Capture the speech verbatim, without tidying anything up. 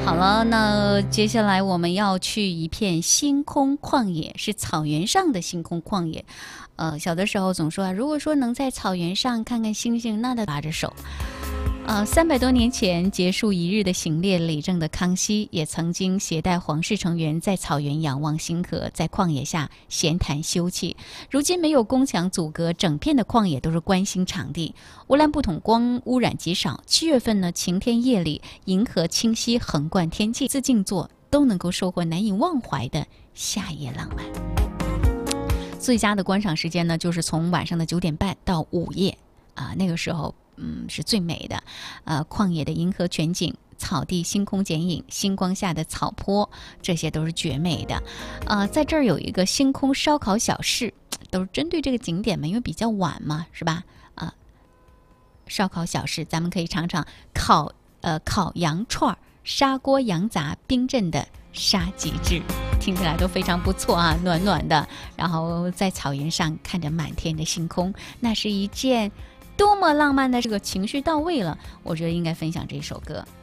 好了，那接下来我们要去一片星空旷野，是草原上的星空旷野。呃，小的时候总说啊，如果说能在草原上看看星星，那得拉着手。呃，三百多年前结束一日的行猎理政的康熙，也曾经携带皇室成员在草原仰望星河，在旷野下闲谈休憩。如今没有宫墙阻隔，整片的旷野都是观星场地，乌兰布统光污染极少。七月份呢，晴天夜里，银河清晰横贯天际，自静坐都能够收获难以忘怀的夏夜浪漫。最佳的观赏时间呢，就是从晚上的九点半到午夜啊、那个时候。嗯，是最美的，呃，旷野的银河全景，草地星空剪影，星光下的草坡，这些都是绝美的。呃，在这儿有一个星空烧烤小室，都是针对这个景点嘛，因为比较晚嘛，是吧？啊、呃，烧烤小室，咱们可以尝尝烤呃烤羊串、砂锅羊杂、冰镇的沙棘汁。听起来都非常不错啊，暖暖的。然后在草原上看着满天的星空，那是一件多么浪漫的这个情绪到位了，我觉得应该分享这首歌。